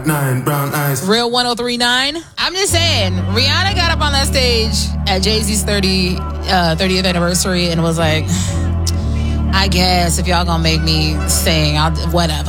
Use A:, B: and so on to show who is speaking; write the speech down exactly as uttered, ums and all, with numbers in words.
A: Nine brown eyes.
B: Real one oh three point nine. I'm just saying, Rihanna got up on that stage at Jay-Z's thirty, uh, thirtieth anniversary and was like, I guess if y'all gonna make me sing, I'll whatever.